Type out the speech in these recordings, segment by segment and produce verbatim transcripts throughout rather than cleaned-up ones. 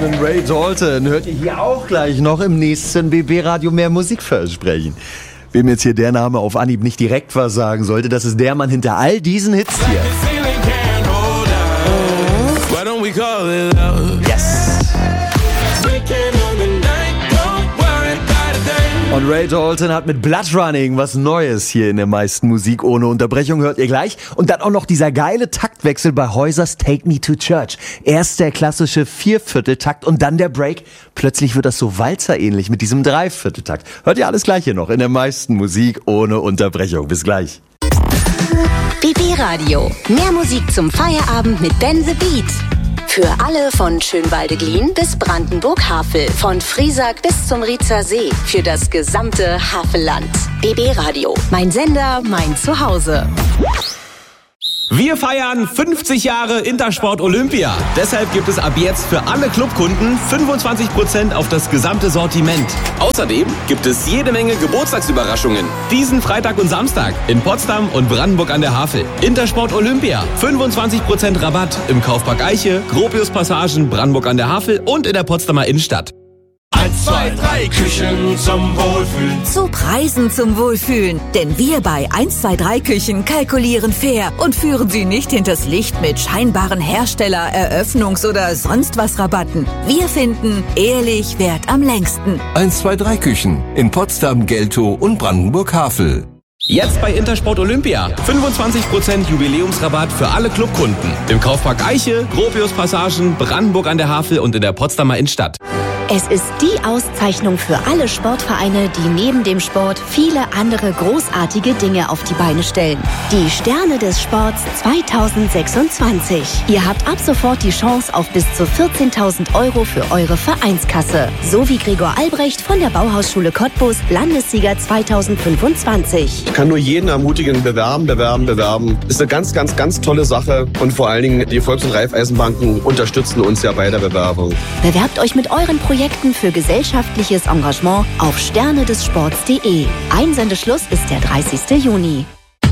und Ray Dalton hört ihr hier auch gleich noch im nächsten B B-Radio mehr Musikversprechen. Wem jetzt hier der Name auf Anhieb nicht direkt was sagen sollte, das ist der Mann hinter all diesen Hits hier. Yes! Und Ray Dalton hat mit Blood Running was Neues hier in der meisten Musik ohne Unterbrechung, hört ihr gleich. Und dann auch noch dieser geile Taktwechsel bei Häusers Take Me to Church. Erst der klassische Viervierteltakt und dann der Break. Plötzlich wird das so walzerähnlich mit diesem Dreivierteltakt. Hört ihr alles gleich hier noch in der meisten Musik ohne Unterbrechung. Bis gleich. B B-Radio. Mehr Musik zum Feierabend mit Ben the Beat. Für alle von Schönwalde-Glien bis Brandenburg-Havel, von Friesack bis zum Rietzer See, für das gesamte Havelland. B B-Radio, mein Sender, mein Zuhause. Wir feiern fünfzig Jahre Intersport Olympia. Deshalb gibt es ab jetzt für alle Clubkunden fünfundzwanzig Prozent auf das gesamte Sortiment. Außerdem gibt es jede Menge Geburtstagsüberraschungen. Diesen Freitag und Samstag in Potsdam und Brandenburg an der Havel. Intersport Olympia. fünfundzwanzig Prozent Rabatt im Kaufpark Eiche, Gropius Passagen, Brandenburg an der Havel und in der Potsdamer Innenstadt. Eins, zwei, drei Küchen zum Wohlfühlen. Zu Preisen zum Wohlfühlen. Denn wir bei eins zwei drei Küchen kalkulieren fair und führen Sie nicht hinters Licht mit scheinbaren Hersteller-, Eröffnungs- oder sonst was Rabatten. Wir finden, ehrlich währt am längsten. eins zwei drei Küchen in Potsdam, Geltow und Brandenburg-Havel. Jetzt bei Intersport Olympia. fünfundzwanzig Prozent Jubiläumsrabatt für alle Clubkunden. Im Kaufpark Eiche, Gropius Passagen, Brandenburg an der Havel und in der Potsdamer Innenstadt. Es ist die Auszeichnung für alle Sportvereine, die neben dem Sport viele andere großartige Dinge auf die Beine stellen. Die Sterne des Sports zweitausendsechsundzwanzig. Ihr habt ab sofort die Chance auf bis zu vierzehntausend Euro für eure Vereinskasse. So wie Gregor Albrecht von der Bauhausschule Cottbus, Landessieger zweitausendfünfundzwanzig. Ich kann nur jeden ermutigen, bewerben, bewerben, bewerben. Ist eine ganz, ganz, ganz tolle Sache. Und vor allen Dingen, die Volks- und Raiffeisenbanken unterstützen uns ja bei der Bewerbung. Bewerbt euch mit euren Projekten für gesellschaftliches Engagement auf sterne des sports punkt de. Einsendeschluss ist der dreißigster Juni.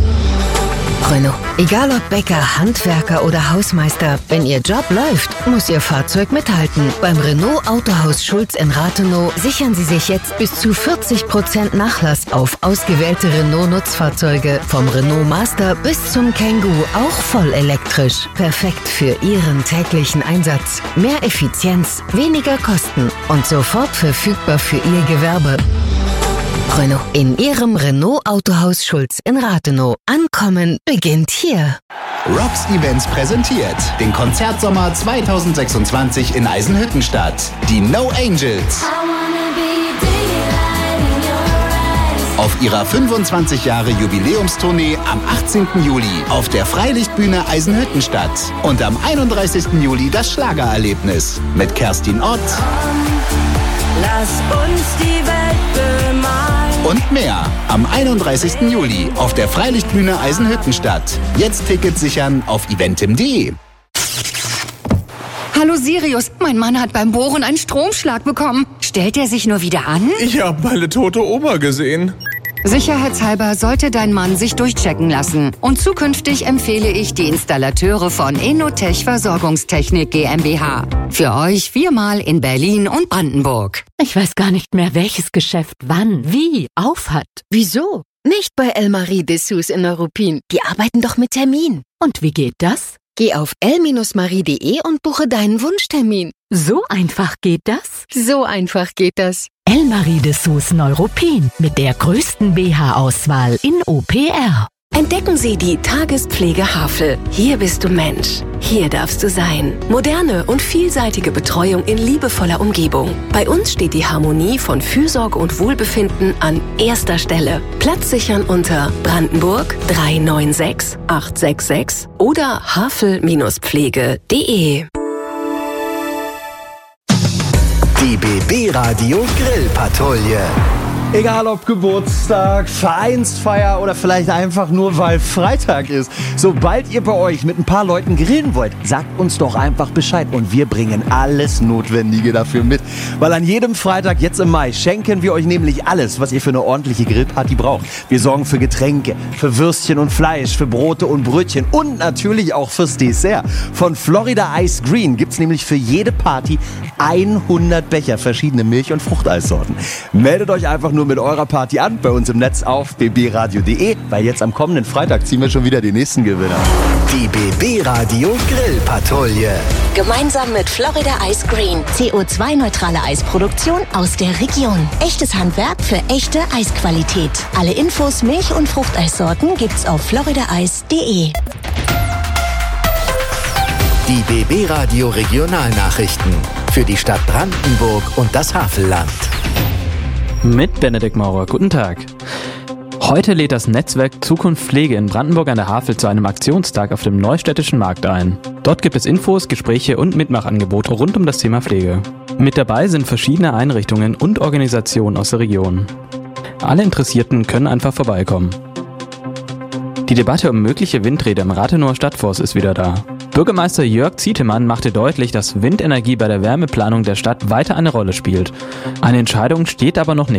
Renault. Egal ob Bäcker, Handwerker oder Hausmeister, wenn Ihr Job läuft, muss Ihr Fahrzeug mithalten. Beim Renault Autohaus Schulz in Rathenow sichern Sie sich jetzt bis zu vierzig Prozent Nachlass auf ausgewählte Renault-Nutzfahrzeuge. Vom Renault Master bis zum Kangoo, auch voll elektrisch. Perfekt für Ihren täglichen Einsatz. Mehr Effizienz, weniger Kosten und sofort verfügbar für Ihr Gewerbe. Renault. In Ihrem Renault Autohaus Schulz in Rathenow. Ankommen beginnt hier. Rocks Events präsentiert den Konzertsommer zweitausendsechsundzwanzig in Eisenhüttenstadt. Die No Angels. Auf ihrer fünfundzwanzig Jahre Jubiläumstournee am achtzehnten Juli auf der Freilichtbühne Eisenhüttenstadt. Und am einunddreißigsten Juli das Schlagererlebnis mit Kerstin Ott. Lass uns die Welt bemalen. Und mehr am einunddreißigsten Juli auf der Freilichtbühne Eisenhüttenstadt. Jetzt Tickets sichern auf eventim punkt de. Hallo Sirius, mein Mann hat beim Bohren einen Stromschlag bekommen. Stellt er sich nur wieder an? Ich habe meine tote Oma gesehen. Sicherheitshalber sollte dein Mann sich durchchecken lassen. Und zukünftig empfehle ich die Installateure von Enotech Versorgungstechnik GmbH. Für euch viermal in Berlin und Brandenburg. Ich weiß gar nicht mehr, welches Geschäft wann, wie, auf hat. Wieso? Nicht bei Elmarie Dessous in Neuruppin. Die arbeiten doch mit Termin. Und wie geht das? Geh auf el Bindestrich marie punkt de und buche deinen Wunschtermin. So einfach geht das? So einfach geht das. Elmarie Dessous Neuruppin mit der größten B H-Auswahl in O P R. Entdecken Sie die Tagespflege Havel. Hier bist du Mensch. Hier darfst du sein. Moderne und vielseitige Betreuung in liebevoller Umgebung. Bei uns steht die Harmonie von Fürsorge und Wohlbefinden an erster Stelle. Platz sichern unter Brandenburg drei neun sechs acht sechs sechs oder havel Bindestrich pflege punkt de. Die B B-Radio Grillpatrouille. Egal ob Geburtstag, Vereinsfeier oder vielleicht einfach nur, weil Freitag ist. Sobald ihr bei euch mit ein paar Leuten grillen wollt, sagt uns doch einfach Bescheid und wir bringen alles Notwendige dafür mit. Weil an jedem Freitag jetzt im Mai schenken wir euch nämlich alles, was ihr für eine ordentliche Grillparty braucht. Wir sorgen für Getränke, für Würstchen und Fleisch, für Brote und Brötchen und natürlich auch fürs Dessert. Von Florida Ice Green gibt's nämlich für jede Party hundert Becher verschiedene Milch- und Fruchteissorten. Meldet euch einfach nur mit eurer Party an, bei uns im Netz auf b b radio punkt d e, weil jetzt am kommenden Freitag ziehen wir schon wieder den nächsten Gewinner. Die B B Radio Grillpatrouille. Gemeinsam mit Florida Ice Green. C O zwei neutrale Eisproduktion aus der Region. Echtes Handwerk für echte Eisqualität. Alle Infos, Milch- und Fruchteissorten gibt's auf florida eis punkt d e. Die B B Radio Regionalnachrichten für die Stadt Brandenburg und das Havelland. Mit Benedikt Maurer. Guten Tag. Heute lädt das Netzwerk Zukunft Pflege in Brandenburg an der Havel zu einem Aktionstag auf dem Neustädtischen Markt ein. Dort gibt es Infos, Gespräche und Mitmachangebote rund um das Thema Pflege. Mit dabei sind verschiedene Einrichtungen und Organisationen aus der Region. Alle Interessierten können einfach vorbeikommen. Die Debatte um mögliche Windräder im Rathenower Stadtforst ist wieder da. Bürgermeister Jörg Zietemann machte deutlich, dass Windenergie bei der Wärmeplanung der Stadt weiter eine Rolle spielt. Eine Entscheidung steht aber noch nicht.